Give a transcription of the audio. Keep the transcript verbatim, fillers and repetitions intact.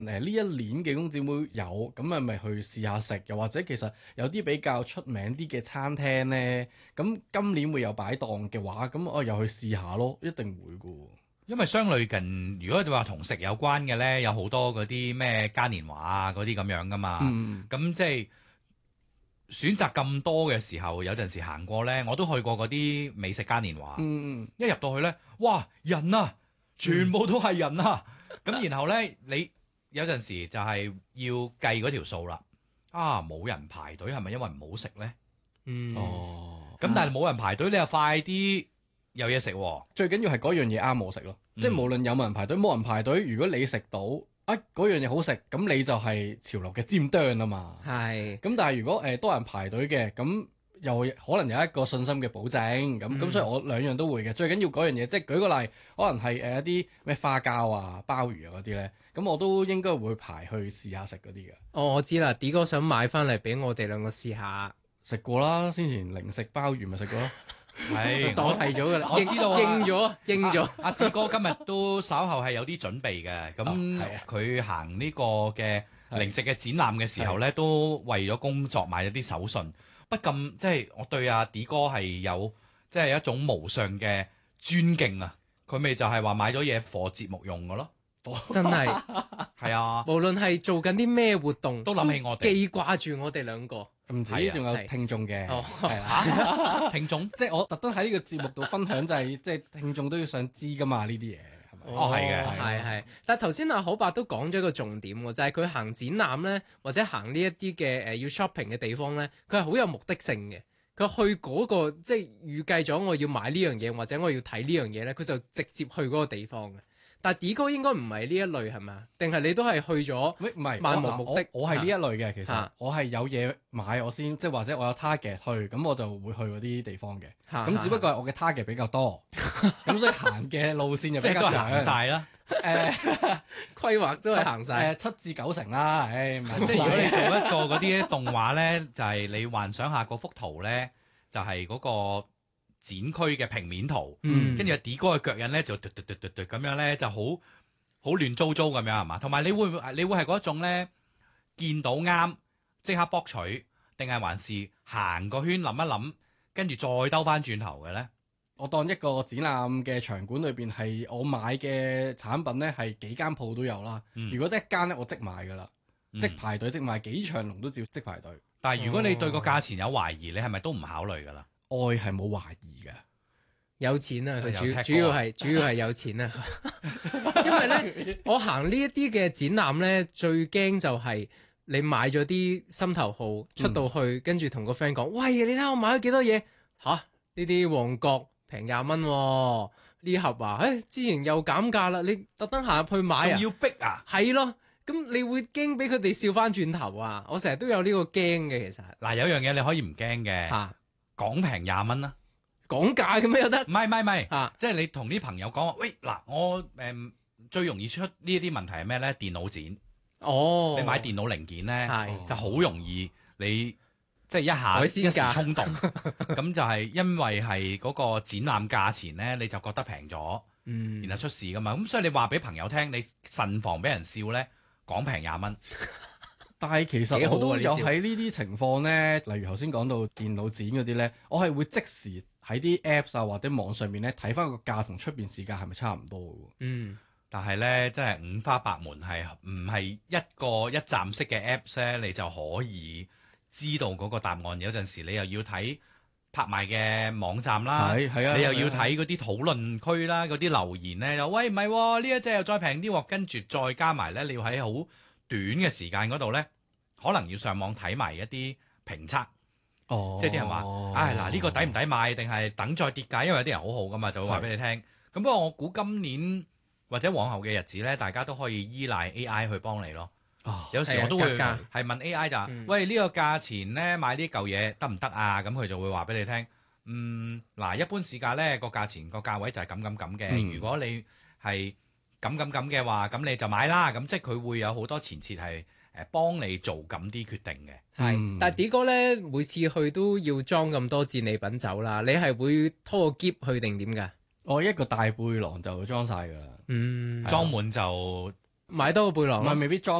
呢一年嘅公姊妹有，咁咪咪去試下食，又或者其實有啲比較出名啲嘅餐廳呢，咁今年會有擺檔嘅話，咁我又去試下咯，一定會㗎。 因為相類近，如果你話同食有關嘅呢，有好多嗰啲咩嘉年華啊嗰啲咁樣噶嘛。 嗯， 咁即係選擇咁多嘅時候，有陣時行過呢，我都去過嗰啲美食嘉年華。 嗯嗯， 一入到去呢，哇，人啊，全部都係人啊！咁、嗯、然後呢，你有陣時就係要計嗰條數啦。啊，冇人排隊係咪因為唔好食呢？ 嗯， 哦， 咁但係冇人排隊，你又快啲有嘢食喎。 最緊要係嗰樣嘢啱我食咯， 嗯、 即係無論有冇人排隊，冇人排隊，如果你食到啊嗰樣嘢好食，咁你就係潮流嘅尖端啊嘛。 係。 咁但係如果誒、呃、多人排隊嘅，咁又可能有一個信心嘅保證，咁咁、 嗯、 所以我兩樣都會嘅。最緊要嗰樣嘢，即係舉個例，可能係誒一啲咩花膠啊、鮑魚啊嗰啲咧，咁我都應該會排去試下食嗰啲嘅。 哦，我知啦，D 哥想買翻嚟俾我哋兩個試下。 食過啦，先前零食鮑魚咪食過咯。 係， 當係咗噶啦， 我知道啊， 應咗，應咗。 阿 D 哥今日都稍後係有啲準備嘅，咁佢行呢個嘅零食嘅展覽嘅時候咧，都為咗工作買咗啲手信。不禁即係我對阿 D 哥係有即係一種無上嘅尊敬啊！佢咪就係話買咗嘢課節目用嘅咯。 真係係啊！ 無論係做緊啲咩活動， 都諗起我哋， 記掛住我哋兩個。 唔止，仲有聽眾嘅， 係啦， 聽眾， 即係我特登喺呢個節目度分享，就係即係聽眾都要想知噶嘛呢啲嘢，係咪？ 哦，係嘅， 係係。但係頭先阿可伯都講咗一個重點喎，就係佢行展覽咧，或者行呢一啲嘅誒要 shopping 嘅地方咧，佢係好有目的性嘅。佢去嗰個即係預計咗我要買呢樣嘢，或者我要睇呢樣嘢咧，佢就直接去嗰個地方嘅。但係 D 哥應該唔係呢一類係咪？定係你都係去咗？ 喂，唔係漫無目的。 我係呢一類嘅，其實、 啊、 我係有嘢買我先，即係或者我有 target 去，咁我就會去嗰啲地方嘅。咁、啊、只不過係我嘅 target 比較多，咁所以行嘅路線就比較長。 即係都行晒啦。 誒， 規劃都係行晒， 誒七至九成啦。誒， 即係如果你做一個嗰啲動畫咧，就係、是、你幻想下嗰幅圖咧，就係、是、嗰個展區嘅平面圖，跟住阿 D 哥嘅腳印咧就嘟嘟嘟嘟嘟咁樣咧，就好好亂糟糟咁樣係嘛？同埋你會你會係嗰種咧，見到啱即刻博取，定係還是行個圈諗一諗，跟住再兜翻轉頭嘅咧？ 我當一個展覽嘅場館裏邊係我買嘅產品咧，係幾間鋪都有啦。嗯、如果得一間咧，我即買噶啦，嗯、即排隊即買，幾長龍都照即排隊。 但係如果你對個價錢有懷疑，你係咪都唔考慮噶啦？ 愛係冇懷疑嘅， 有錢啊！佢主啊主要係主要係有錢啊！因為咧，我行呢一啲嘅展覽咧，最驚就係你買咗啲心頭好出到去，嗯、跟住同個 friend 講：喂，你睇下我買咗幾多嘢吓？呢啲旺角平廿蚊呢盒啊！誒、哎，之前又減價啦，你特登行入去買啊？ 仲要逼啊？ 係咯，咁你會驚俾佢哋笑翻轉頭啊！我成日都有呢個驚嘅，其實嗱，有樣嘢你可以唔驚嘅嚇。講平廿蚊啦， 講價咁樣又得？ 唔係唔係唔係， 啊， 即係你同啲朋友講話，喂嗱，我誒、嗯、最容易出呢一啲問題係咩咧？電腦展， 哦， 你買電腦零件咧， 係就好容易你即係一下一時衝動，咁就係因為係嗰個展覽價錢咧，你就覺得平咗， 嗯， 然後出事噶嘛，咁所以你話俾朋友聽，你慎防俾人笑咧，講平廿蚊。 但係其實我都有喺呢啲情況咧，例如頭先講到電腦展嗰啲咧，我係會即時喺啲 Apps 啊或者網上面咧睇翻個價同出邊市價係咪差唔多嘅？ 嗯， 但係咧真係五花八門，係唔係一個一站式嘅 Apps 咧，你就可以知道嗰個答案。有陣時你又要睇拍賣嘅網站啦， 係係啊， 你又要睇嗰啲討論區啦，嗰啲留言咧又喂唔係呢一隻又再平啲，跟住再加埋咧，你要喺好短嘅時間嗰度咧，可能要上網睇埋一啲評測， 哦， 即係啲人話，唉嗱呢個抵唔抵買，定係等再跌價？因為有啲人好好噶嘛，就會話俾你聽。咁不過我估今年或者往後嘅日子咧，大家都可以依賴 A I 去幫你咯。 哦， 有時我都會係係問 A I 就話， 嗯、 喂呢、呢個價錢咧買呢嚿嘢得唔得啊？咁佢就會話俾你聽。嗯，嗱一般市價咧個價錢個價位就係咁咁咁嘅。嗯、如果你係咁咁咁嘅話，咁你就買啦。咁即係佢會有好多前設係誒幫你做咁啲決定嘅。 係， 嗯、 但係 D 哥咧每次去都要裝咁多戰利品走啦。你係會拖個篋去定點㗎？ 我一個大背囊就裝晒㗎啦。 嗯， 裝滿就買多個背囊咯。 唔係未必裝